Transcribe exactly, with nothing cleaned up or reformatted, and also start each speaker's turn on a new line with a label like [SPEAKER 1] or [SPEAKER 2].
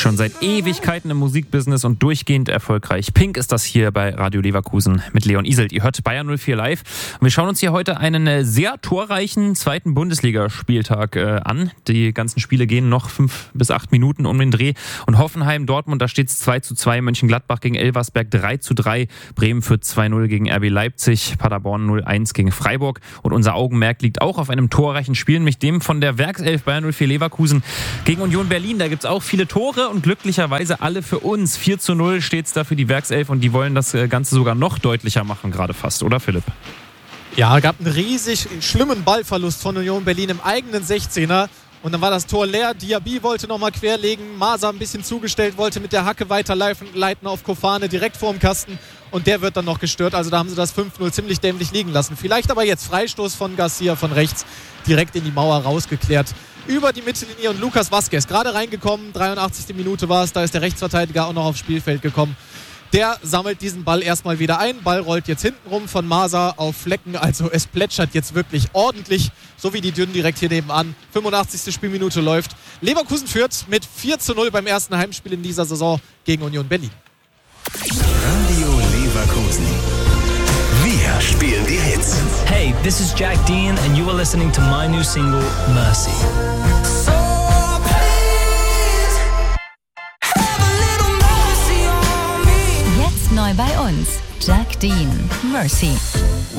[SPEAKER 1] Schon seit Ewigkeiten im Musikbusiness und durchgehend erfolgreich. Pink ist das hier bei Radio Leverkusen mit Leon Iselt. Ihr hört Bayern null vier live. Und wir schauen uns hier heute einen sehr torreichen zweiten Bundesligaspieltag äh, an. Die ganzen Spiele gehen noch fünf bis acht Minuten um den Dreh. Und Hoffenheim, Dortmund, da steht es zwei zu zwei. Mönchengladbach gegen Elversberg drei zu drei. Bremen führt zwei null gegen R B Leipzig. Paderborn null eins gegen Freiburg. Und unser Augenmerk liegt auch auf einem torreichen Spiel, nämlich dem von der Werkself Bayern null vier Leverkusen gegen Union Berlin. Da gibt es auch viele Tore und glücklicherweise alle für uns. vier zu null steht es da für die Werkself und die wollen das Ganze sogar noch deutlicher machen, gerade fast, oder Philipp?
[SPEAKER 2] Ja, gab einen riesig schlimmen Ballverlust von Union Berlin im eigenen sechzehner. Und dann war das Tor leer. Diaby wollte nochmal querlegen. Masa ein bisschen zugestellt, wollte mit der Hacke weiterleiten auf Kofane direkt vorm Kasten. Und der wird dann noch gestört. Also da haben sie das fünf null ziemlich dämlich liegen lassen. Vielleicht aber jetzt Freistoß von Garcia von rechts direkt in die Mauer rausgeklärt. Über die Mittellinie und Lucas Vazquez gerade reingekommen. dreiundachtzigste Minute war es. Da ist der Rechtsverteidiger auch noch aufs Spielfeld gekommen. Der sammelt diesen Ball erstmal wieder ein. Ball rollt jetzt hinten rum von Masa auf Flecken. Also es plätschert jetzt wirklich ordentlich. So wie die Dünnen direkt hier nebenan. fünfundachtzigste Spielminute läuft. Leverkusen führt mit vier zu null beim ersten Heimspiel in dieser Saison gegen Union Berlin.
[SPEAKER 3] Radio Leverkusen. Wir spielen die Hits.
[SPEAKER 4] Hey, this is Jack Dean and you are listening to my new single, Mercy.
[SPEAKER 5] So please, have a little mercy on me.
[SPEAKER 6] Jetzt neu bei uns, Jack Dean, Mercy.